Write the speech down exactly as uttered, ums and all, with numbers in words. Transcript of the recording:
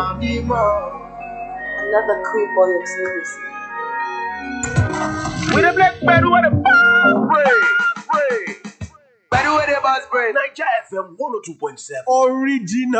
Another cool boy exclusive. With a black man with a boss brain. Brain. By the way, the boss brain. Niger F M one oh two point seven. Original.